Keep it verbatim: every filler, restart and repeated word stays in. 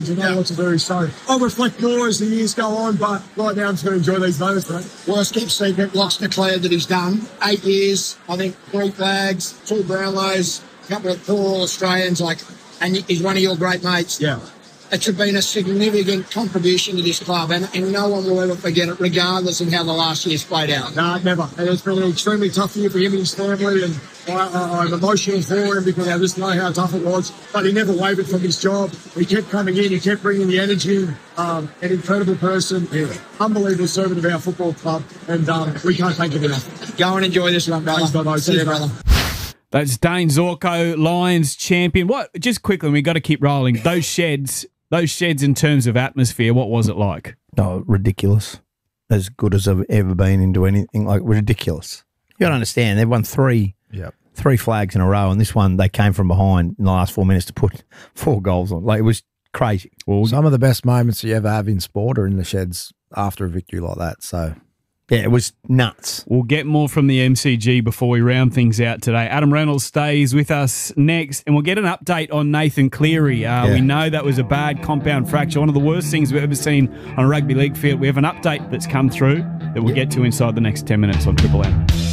You know what to do, so I'll reflect more as the years go on, but right now I'm just going to enjoy these moments, mate. Worst kept secret, Locks declared that he's done. Eight years, I think, three flags, two Brownlows, a couple of poor Australians, like, and he's one of your great mates. Yeah. It's been a significant contribution to this club, and, and no one will ever forget it, regardless of how the last year's played out. No, never. And it's been an extremely tough year for him and his family, and I, I, I'm emotional for him because I just know how tough it was. But he never wavered from his job. He kept coming in, he kept bringing the energy. Um, an incredible person, yeah. Unbelievable servant of our football club, and um, we can't thank him enough. Go and enjoy this one, brother. Thanks, brother. See you, brother. That's Dane Zorko, Lions champion. What? Just quickly, we've got to keep rolling. Those sheds, those sheds in terms of atmosphere, what was it like? Oh, ridiculous. As good as I've ever been into anything. Like, ridiculous. You got to understand, they've won three, yep. three flags in a row, and this one, they came from behind in the last four minutes to put four goals on. Like, it was crazy. Well, some of the best moments you ever have in sport are in the sheds after a victory like that, so... Yeah, it was nuts. We'll get more from the M C G before we round things out today. Adam Reynolds stays with us next, and we'll get an update on Nathan Cleary. Uh, yeah. We know that was a bad compound fracture, one of the worst things we've ever seen on a rugby league field. We have an update that's come through that we'll get to inside the next ten minutes on Triple M.